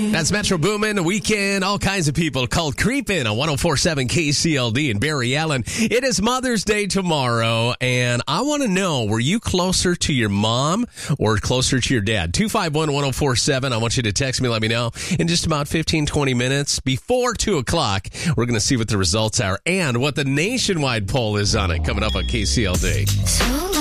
That's Metro Boomin, Weekend, all kinds of people called Creepin' on 104.7 KCLD in Barry Allen. It is Mother's Day tomorrow, and I want to know, were you closer to your mom or closer to your dad? 251-1047. I want you to text me, let me know. In just about 15, 20 minutes before 2 o'clock, we're going to see what the results are and what the nationwide poll is on it coming up on KCLD.